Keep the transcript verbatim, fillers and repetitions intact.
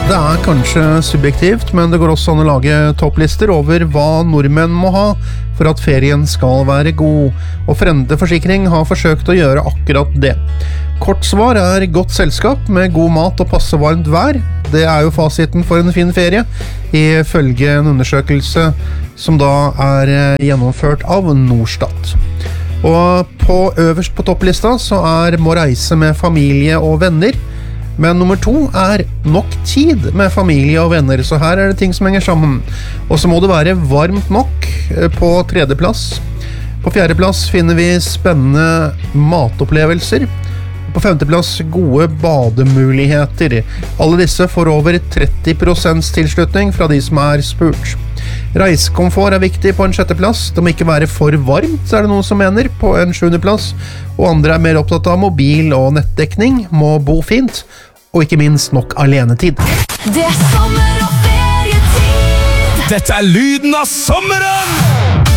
Det er kanskje subjektivt, men det går også an å lage topplister over hva nordmenn må ha for at ferien skal være god, og Frende Forsikring har forsøkt å gjøre akkurat det. Kort svar er godt selskap med god mat og passe varmt vær. Det er jo fasiten for en fin ferie, ifølge en undersøkelse som da er gjennomført av Norstat. Og på øverst på topplista så er må reise med familie og venner, men nummer to er nok tid med familie og venner, så her er det ting som henger sammen. Og så må det være varmt nok på tredjeplass. På fjerdeplass finner vi spennende matopplevelser. På femteplass gode bademuligheter. Alle disse får over tretti prosent tilslutning fra de som er spurt. Reisekomfort er viktig på en sjetteplass. Det må ikke være for varmt, er det noen som mener, på en sjuendeplass. Og andre er mer opptatt av mobil og nettdekning, må bo fint, og ikke minst nok alenetid. Det er sommer og ferietid! Dette er lyden av sommeren!